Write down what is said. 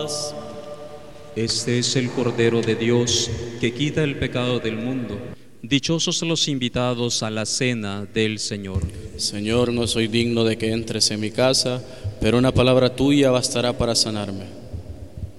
paz. Este es el Cordero de Dios que quita el pecado del mundo. Dichosos los invitados a la cena del Señor. Señor, no soy digno de que entres en mi casa, pero una palabra tuya bastará para sanarme.